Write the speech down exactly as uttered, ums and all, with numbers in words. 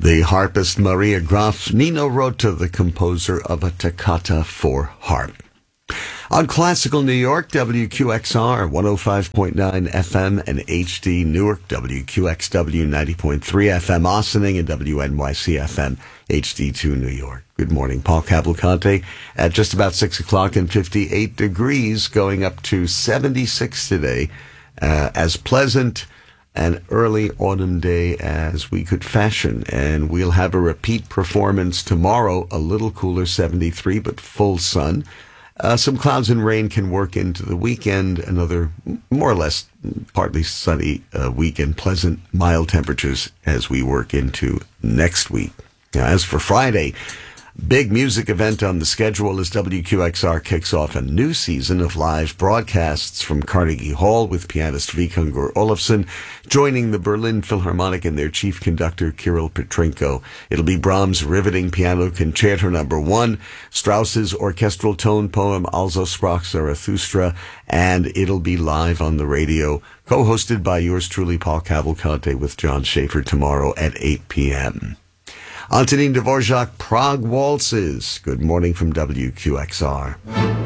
The harpist Maria Graf, Nino Rota, the composer of a toccata for harp. On Classical New York, W Q X R one oh five point nine F M and H D Newark, W Q X W ninety point three F M Ossining, and W N Y C F M H D two New York. Good morning. Paul Cavalcante at just about six o'clock and fifty-eight degrees, going up to seventy-six today. Uh, as pleasant an early autumn day as we could fashion, and we'll have a repeat performance tomorrow, a little cooler, seventy-three, but full sun. Uh, some clouds and rain can work into the weekend. Another more or less partly sunny uh, weekend, pleasant, mild temperatures as we work into next week. Now, as for Friday, big music event on the schedule as W Q X R kicks off a new season of live broadcasts from Carnegie Hall with pianist Vikungur Olafsson joining the Berlin Philharmonic and their chief conductor Kirill Petrenko. It'll be Brahms' riveting piano concerto number one, Strauss's orchestral tone poem Also sprach Zarathustra, and it'll be live on the radio, co-hosted by yours truly, Paul Cavalcante, with John Schaefer tomorrow at eight p.m. Antonin Dvorak, Prague Waltzes. Good morning from W Q X R.